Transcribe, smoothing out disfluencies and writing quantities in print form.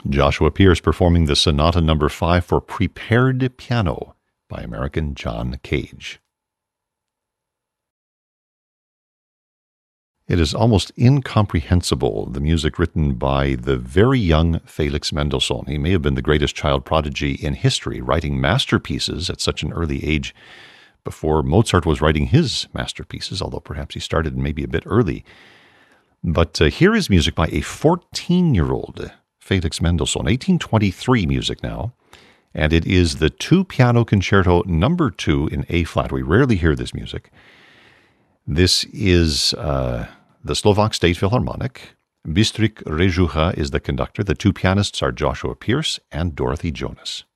Joshua Pierce performing the Sonata Number 5 for prepared piano by American John Cage. It is almost incomprehensible, the music written by the very young Felix Mendelssohn. He may have been the greatest child prodigy in history, writing masterpieces at such an early age before Mozart was writing his masterpieces, although perhaps he started maybe a bit early. But here is music by a 14-year-old Felix Mendelssohn, 1823 music now, and it is the Two-Piano Concerto Number 2 in A-flat. We rarely hear this music. This is the Slovak State Philharmonic. Bystrik Režucha is the conductor. The two pianists are Joshua Pierce and Dorothy Jonas.